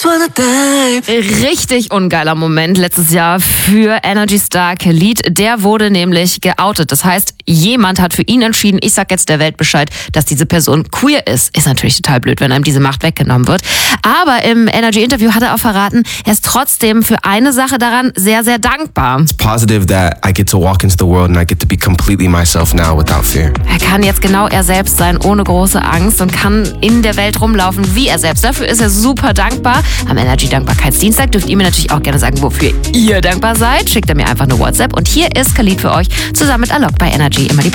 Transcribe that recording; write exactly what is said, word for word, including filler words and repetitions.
wanna dive. Richtig ungeiler Moment letztes Jahr für Energy Star Khalid. Der wurde nämlich geoutet. Das heißt, jemand hat für ihn entschieden, ich sag jetzt der Welt Bescheid, dass diese Person queer ist. Ist natürlich total blöd, wenn einem diese Macht weggenommen wird. Aber im Energy-Interview hat er auch verraten, er ist trotzdem für eine Sache daran sehr, sehr dankbar. It's positive that I get to walk into the world and I get to be completely myself now without fear. Er kann jetzt genau er selbst sein, ohne große Angst und kann in der Welt rumlaufen wie er selbst. Dafür ist er super dankbar. Am Energy-Dankbarkeitsdienstag dürft ihr mir natürlich auch gerne sagen, wofür ihr dankbar seid. Schickt er mir einfach eine WhatsApp. Und hier ist Khalid für euch zusammen mit Alok bei Energy. Immer die